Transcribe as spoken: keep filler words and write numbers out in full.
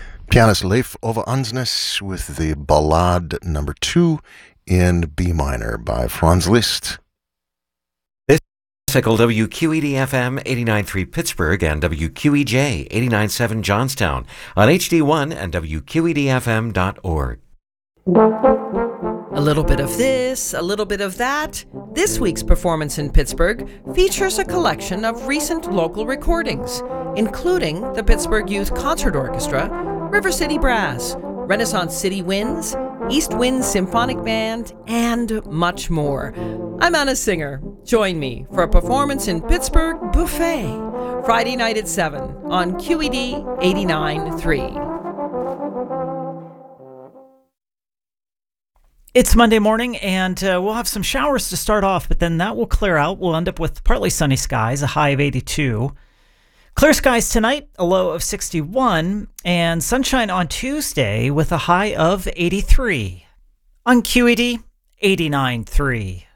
Pianist Leif Ove Andsnes with the Ballade number two in B minor by Franz Liszt. Cycle W Q E D F M eighty-nine point three Pittsburgh and W Q E J eighty-nine point seven Johnstown on H D one and W Q E D F M dot org. A little bit of this, a little bit of that. This week's performance in Pittsburgh features a collection of recent local recordings, including the Pittsburgh Youth Concert Orchestra, River City Brass, Renaissance City Winds, East Wind Symphonic Band, and much more. I'm Anna Singer. Join me for a performance in Pittsburgh Buffet, Friday night at seven on Q E D eighty-nine point three. It's Monday morning, and uh, we'll have some showers to start off, but then that will clear out. We'll end up with partly sunny skies, a high of eighty-two. Clear skies tonight, a low of sixty-one, and sunshine on Tuesday with a high of eighty-three. On Q E D, eighty-nine point three.